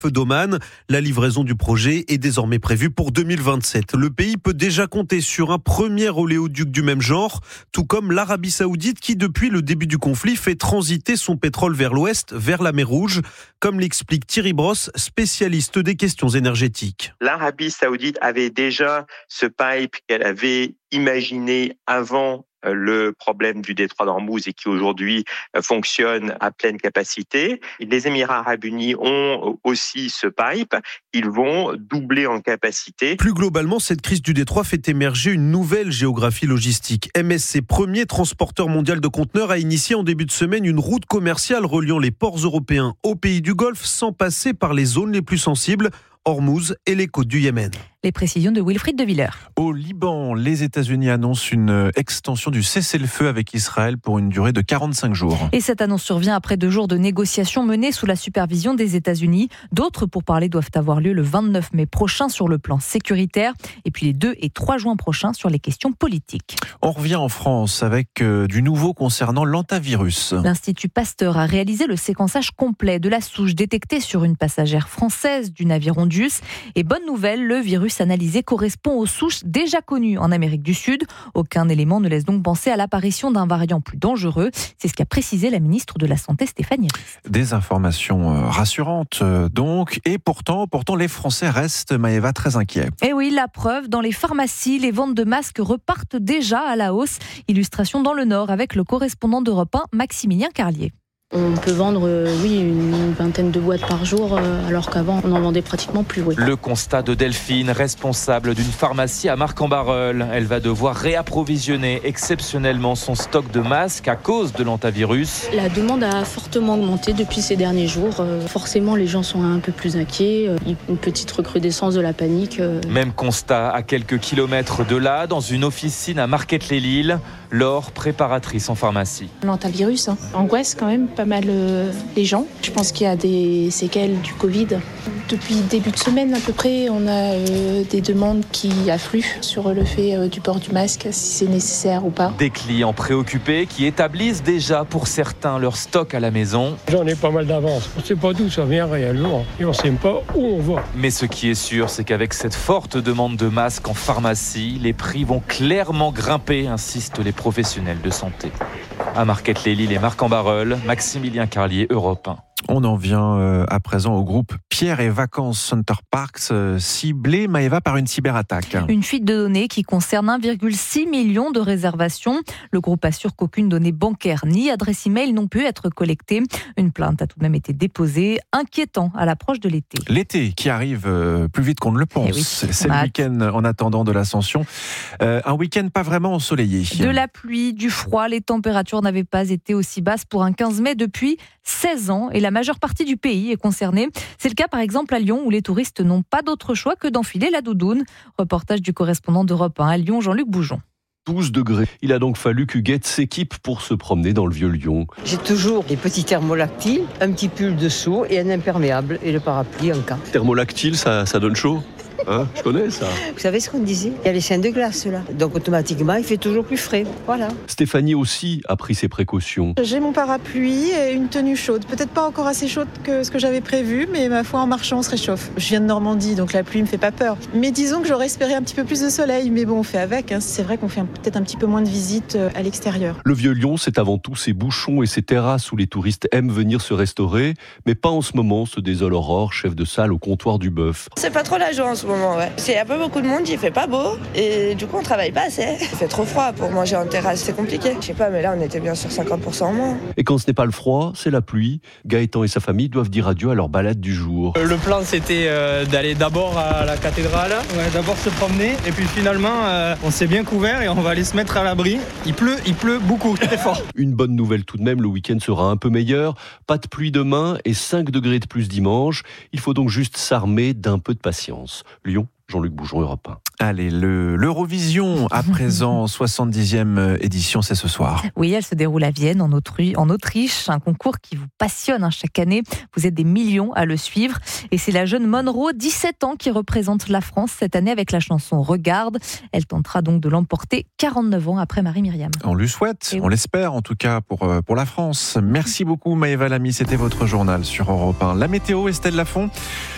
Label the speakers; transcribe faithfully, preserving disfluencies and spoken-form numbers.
Speaker 1: d'Oman. La livraison du projet est désormais prévue pour deux mille vingt-sept. Le pays peut déjà compter sur un premier oléoduc du même genre, tout comme l'Arabie Saoudite qui, depuis le début du conflit, fait transiter son pétrole vers l'ouest, vers la mer Rouge, comme l'explique Thierry Brosse, spécialiste des questions énergétiques.
Speaker 2: L'Arabie Saoudite avait déjà ce pipe qu'elle avait imaginé avant le problème du détroit d'Ormuz et qui aujourd'hui fonctionne à pleine capacité. Les Émirats arabes unis ont aussi ce pipe. Ils vont doubler en capacité.
Speaker 1: Plus globalement, cette crise du détroit fait émerger une nouvelle géographie logistique. M S C, premier transporteur mondial de conteneurs, a initié en début de semaine une route commerciale reliant les ports européens aux pays du Golfe sans passer par les zones les plus sensibles, Ormuz et les côtes du Yémen.
Speaker 3: Les précisions de Wilfried de Villers.
Speaker 4: Au Liban, les États-Unis annoncent une extension du cessez-le-feu avec Israël pour une durée de quarante-cinq jours.
Speaker 3: Et cette annonce survient après deux jours de négociations menées sous la supervision des États-Unis. D'autres pourparlers doivent avoir lieu le vingt-neuf mai prochain sur le plan sécuritaire et puis les deux et trois juin prochains sur les questions politiques.
Speaker 4: On revient en France avec euh, du nouveau concernant l'hantavirus.
Speaker 3: L'Institut Pasteur a réalisé le séquençage complet de la souche détectée sur une passagère française du navire Ondius. Et bonne nouvelle, le virus analysé correspond aux souches déjà connues en Amérique du Sud. Aucun élément ne laisse donc penser à l'apparition d'un variant plus dangereux. C'est ce qu'a précisé la ministre de la Santé, Stéphanie Rist.
Speaker 4: Des informations rassurantes donc. Et pourtant, pourtant les Français restent, Maëva, très inquiets.
Speaker 3: Et oui, la preuve, dans les pharmacies, les ventes de masques repartent déjà à la hausse. Illustration dans le Nord avec le correspondant d'Europe un, Maximilien Carlier.
Speaker 5: On peut vendre, euh, oui, une vingtaine de boîtes par jour, euh, alors qu'avant, on n'en vendait pratiquement plus. Oui.
Speaker 6: Le constat de Delphine, responsable d'une pharmacie à Marc-en-Barœul. Elle va devoir réapprovisionner exceptionnellement son stock de masques à cause de l'hantavirus.
Speaker 5: La demande a fortement augmenté depuis ces derniers jours. Euh, forcément, les gens sont un peu plus inquiets. Euh, une petite recrudescence de la panique. Euh...
Speaker 6: Même constat à quelques kilomètres de là, dans une officine à Marquette-les-Lilles. Laure, préparatrice en pharmacie.
Speaker 7: L'hantavirus, hein. Angoisse quand même pas mal euh, les gens. Je pense qu'il y a des séquelles du Covid. Depuis début de semaine à peu près, on a euh, des demandes qui affluent sur le fait euh, du port du masque, si c'est nécessaire ou pas.
Speaker 6: Des clients préoccupés qui établissent déjà pour certains leur stock à la maison.
Speaker 8: J'en ai pas mal d'avance. On ne sait pas d'où ça vient réellement et on ne sait pas où on va.
Speaker 6: Mais ce qui est sûr, c'est qu'avec cette forte demande de masques en pharmacie, les prix vont clairement grimper, insistent les professionnels de santé. À Marquette-les-Lilles et Marc-en-Barœul, Maximilien Carlier, Europe un.
Speaker 4: On en vient euh, à présent au groupe Pierre et Vacances Center Parks, euh, ciblé, Maëva, par une cyberattaque.
Speaker 3: Une fuite de données qui concerne un virgule six million de réservations. Le groupe assure qu'aucune donnée bancaire ni adresse email n'ont pu être collectées. Une plainte a tout de même été déposée, inquiétant à l'approche de l'été.
Speaker 4: L'été qui arrive euh, plus vite qu'on ne le pense.
Speaker 3: Oui,
Speaker 4: c'est le week-end en attendant de l'Ascension. Euh, un week-end pas vraiment ensoleillé.
Speaker 3: De la pluie, du froid, les températures n'avaient pas été aussi basses pour un quinze mai depuis seize ans et la majeure partie du pays est concernée. C'est le cas par exemple à Lyon où les touristes n'ont pas d'autre choix que d'enfiler la doudoune. Reportage du correspondant d'Europe un à Lyon, Jean-Luc Boujon.
Speaker 9: douze degrés. Il a donc fallu qu'Huguette s'équipe pour se promener dans le vieux Lyon.
Speaker 10: J'ai toujours les petits thermolactiles, un petit pull dessous et un imperméable et le parapluie en cas.
Speaker 9: Thermolactile, ça, ça donne chaud ? Hein, je connais ça.
Speaker 10: Vous savez ce qu'on disait ? Il y a les chaînes de glace là. Donc automatiquement, il fait toujours plus frais. Voilà.
Speaker 9: Stéphanie aussi a pris ses précautions.
Speaker 11: J'ai mon parapluie et une tenue chaude. Peut-être pas encore assez chaude que ce que j'avais prévu, mais ma foi, en marchant, on se réchauffe. Je viens de Normandie, donc la pluie me fait pas peur. Mais disons que j'aurais espéré un petit peu plus de soleil. Mais bon, on fait avec. Hein. C'est vrai qu'on fait peut-être un petit peu moins de visites à l'extérieur.
Speaker 9: Le vieux Lyon, c'est avant tout ces bouchons et ces terrasses où les touristes aiment venir se restaurer. Mais pas en ce moment, se désole Aurore, chef de salle au comptoir du Bœuf.
Speaker 12: C'est pas trop la joie en ce moment, ouais. C'est un peu beaucoup de monde, il fait pas beau et du coup on travaille pas assez. Il fait trop froid pour manger en terrasse, c'est compliqué. Je sais pas, mais là on était bien sur cinquante pour cent en moins.
Speaker 9: Et quand ce n'est pas le froid, c'est la pluie. Gaëtan et sa famille doivent dire adieu à leur balade du jour.
Speaker 13: Le plan c'était euh, d'aller d'abord à la cathédrale, ouais, d'abord se promener et puis finalement euh, on s'est bien couvert et on va aller se mettre à l'abri. Il pleut, il pleut beaucoup, très fort.
Speaker 9: Une bonne nouvelle tout de même, le week-end sera un peu meilleur. Pas de pluie demain et cinq degrés de plus dimanche. Il faut donc juste s'armer d'un peu de patience. Lyon, Jean-Luc Boujon, Europe un.
Speaker 4: Allez, le, l'Eurovision, à présent, soixante-dixième édition, c'est ce soir.
Speaker 3: Oui, elle se déroule à Vienne, en Autriche, en Autriche, un concours qui vous passionne hein, chaque année. Vous êtes des millions à le suivre. Et c'est la jeune Monroe, dix-sept ans, qui représente la France cette année avec la chanson « Regarde ». Elle tentera donc de l'emporter quarante-neuf ans après Marie-Myriam.
Speaker 4: On lui souhaite,
Speaker 3: Et
Speaker 4: on
Speaker 3: oui.
Speaker 4: l'espère en tout cas pour, pour la France. Merci beaucoup Maëva Lamy, c'était votre journal sur Europe un. La météo, Estelle Lafont.